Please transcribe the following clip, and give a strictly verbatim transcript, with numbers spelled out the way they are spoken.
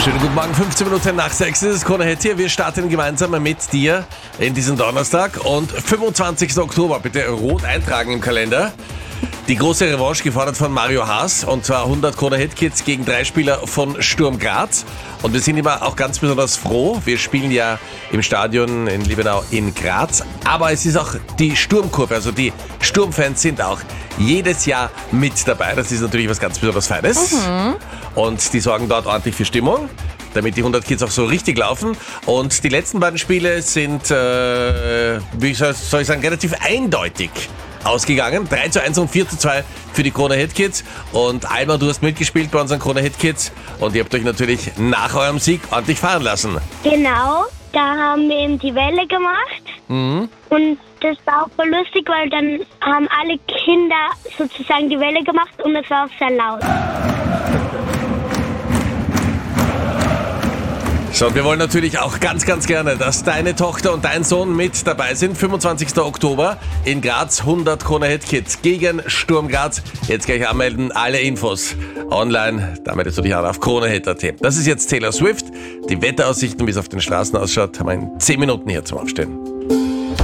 Schönen guten Morgen, fünfzehn Minuten nach sechs ist es, Krone Hit hier. Wir starten gemeinsam mit dir in diesen Donnerstag und fünfundzwanzigsten Oktober, bitte rot eintragen im Kalender. Die große Revanche gefordert von Mario Haas, und zwar hundert Krone Hit Kids gegen drei Spieler von Sturm Graz. Und wir sind immer auch ganz besonders froh. Wir spielen ja im Stadion in Liebenau in Graz, aber es ist auch die Sturmkurve, also die Sturmfans sind auch jedes Jahr mit dabei. Das ist natürlich was ganz besonders Feines. Mhm. Und die sorgen dort ordentlich für Stimmung, damit die hundert Kids auch so richtig laufen. Und die letzten beiden Spiele sind, äh, wie soll, soll ich sagen, relativ eindeutig ausgegangen. drei zu eins und vier zu zwei für die Krone Hit Kids. Und Alma, du hast mitgespielt bei unseren Krone Hit Kids und ihr habt euch natürlich nach eurem Sieg ordentlich fahren lassen. Genau, da haben wir eben die Welle gemacht. Mhm. Und das war auch voll lustig, weil dann haben alle Kinder sozusagen die Welle gemacht und es war auch sehr laut. So, und wir wollen natürlich auch ganz, ganz gerne, dass deine Tochter und dein Sohn mit dabei sind. fünfundzwanzigsten Oktober in Graz, hundert Krone Hit Kids gegen Sturm Graz. Jetzt gleich anmelden, alle Infos online. Da meldest du dich an auf kronehit punkt at. Das ist jetzt Taylor Swift. Die Wetteraussichten, wie es auf den Straßen ausschaut, haben wir in zehn Minuten hier zum Aufstehen.